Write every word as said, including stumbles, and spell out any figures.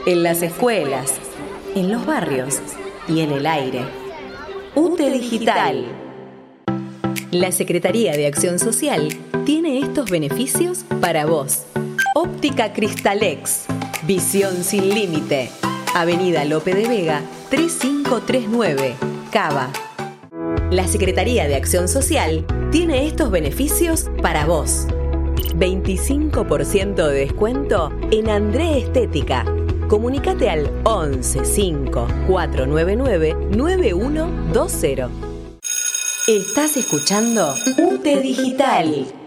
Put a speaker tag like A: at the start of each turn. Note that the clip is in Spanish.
A: en las escuelas, en los barrios y en el aire. U T E Digital. La Secretaría de Acción Social tiene estos beneficios para vos. Óptica Cristalex. Visión sin límite. Avenida Lope de Vega, tres cinco tres nueve, Cava. La Secretaría de Acción Social tiene estos beneficios para vos. veinticinco por ciento de descuento en André Estética. Comunicate al once cinco cuatro nueve nueve nueve uno dos cero. Estás escuchando U T E Digital.